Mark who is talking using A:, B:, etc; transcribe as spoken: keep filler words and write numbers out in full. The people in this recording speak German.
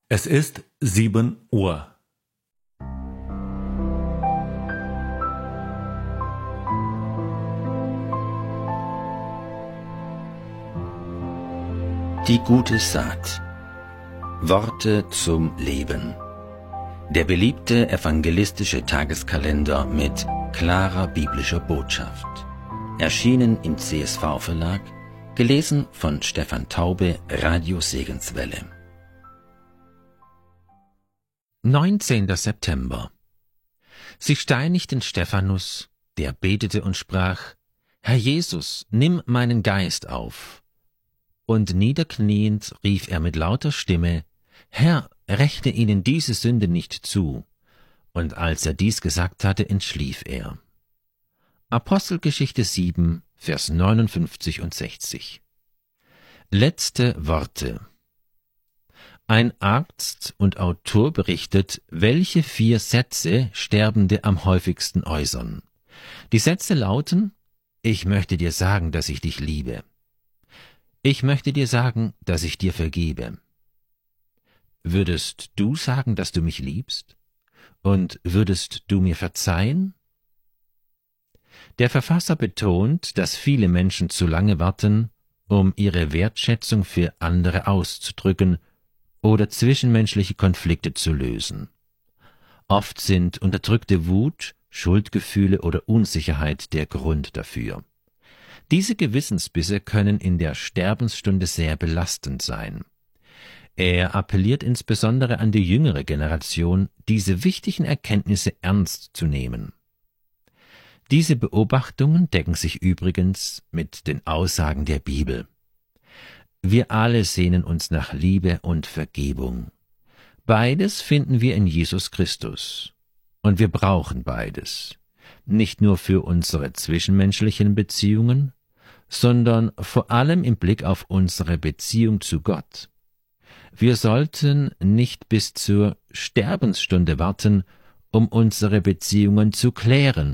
A: Es ist sieben Uhr.
B: Die gute Saat. Worte zum Leben. Der beliebte evangelistische Tageskalender mit klarer biblischer Botschaft. Erschienen im C S V-Verlag, gelesen von Stefan Taube, Radio Segenswelle.
C: neunzehnter September. Sie steinigten Stephanus, der betete und sprach: Herr Jesus, nimm meinen Geist auf. Und niederkniend rief er mit lauter Stimme: Herr, rechne ihnen diese Sünde nicht zu. Und als er dies gesagt hatte, entschlief er. Apostelgeschichte sieben, Vers neunundfünfzig und sechzig. Letzte Worte. Ein Arzt und Autor berichtet, welche vier Sätze Sterbende am häufigsten äußern. Die Sätze lauten: Ich möchte dir sagen, dass ich dich liebe. Ich möchte dir sagen, dass ich dir vergebe. Würdest du sagen, dass du mich liebst? Und würdest du mir verzeihen? Der Verfasser betont, dass viele Menschen zu lange warten, um ihre Wertschätzung für andere auszudrücken oder zwischenmenschliche Konflikte zu lösen. Oft sind unterdrückte Wut, Schuldgefühle oder Unsicherheit der Grund dafür. Diese Gewissensbisse können in der Sterbensstunde sehr belastend sein. Er appelliert insbesondere an die jüngere Generation, diese wichtigen Erkenntnisse ernst zu nehmen. Diese Beobachtungen decken sich übrigens mit den Aussagen der Bibel. Wir alle sehnen uns nach Liebe und Vergebung. Beides finden wir in Jesus Christus. Und wir brauchen beides. Nicht nur für unsere zwischenmenschlichen Beziehungen, sondern vor allem im Blick auf unsere Beziehung zu Gott. Wir sollten nicht bis zur Sterbensstunde warten, um unsere Beziehungen zu klären